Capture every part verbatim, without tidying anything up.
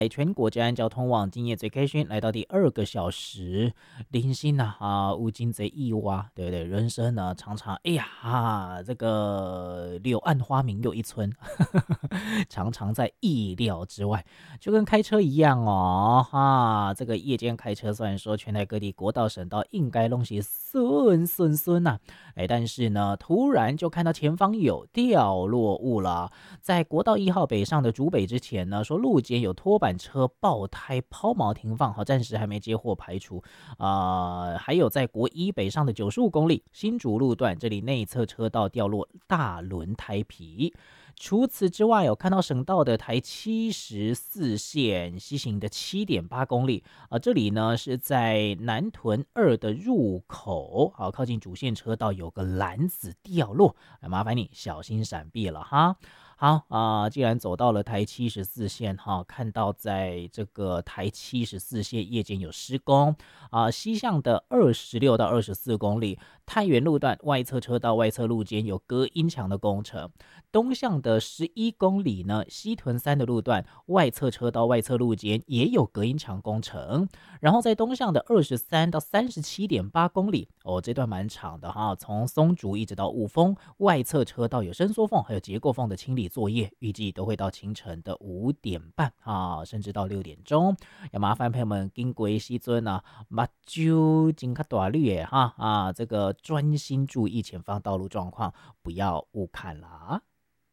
全国治安交通网今夜最开心来到第二个小时，零星呐啊，无尽贼意哇，对不对？人生呢，常常哎呀啊，这个柳暗花明又一村，常常在意料之外，就跟开车一样哦，哈，这个夜间开车，虽然说全台各地国道、省道应该弄些顺顺顺呐，哎，但是呢，突然就看到前方有掉落物了，在国道一号北上的竹北之前呢，说路肩有拖板车爆胎抛锚停放，好，暂时还没接获排除。啊、呃，还有在国一北上的九十五公里新竹路段，这里内侧车道掉落大轮胎皮。除此之外，有看到省道的台七十四线西行的七点八公里啊、呃，这里呢是在南屯二的入口，好，靠近主线车道有个篮子掉落，麻烦你小心闪避了哈。好啊、呃，既然走到了台七十四线哈，看到在这个台七十四线夜间有施工啊、呃，西向的二十六到二十四公里太原路段外侧车道外侧路间有隔音墙的工程，东向的十一公里呢，西屯三的路段外侧车道外侧路间也有隔音墙工程，然后在东向的二十三到三十七点八公里哦，这段蛮长的哈，从松竹一直到雾峰外侧车道有伸缩缝还有结构缝的清理作业，预计都会到清晨的五点半啊，甚至到六点钟。要麻烦朋友们经过西尊啊，目睭金卡大绿耶哈啊，这个专心注意前方道路状况，不要误看啦。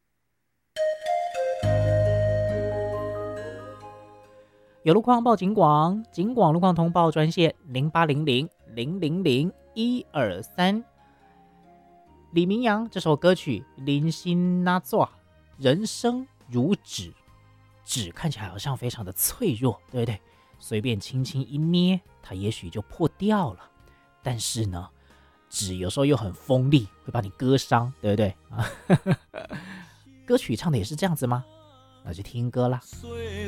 有路况报警广，警广路况通报专线零八零零零零零一二三。李明阳这首歌曲《零星那座》，人生如纸，纸看起来好像非常的脆弱，对不对？随便轻轻一捏，它也许就破掉了。但是呢，纸有时候又很锋利，会把你割伤，对不对？歌曲唱的也是这样子吗？那就听歌啦。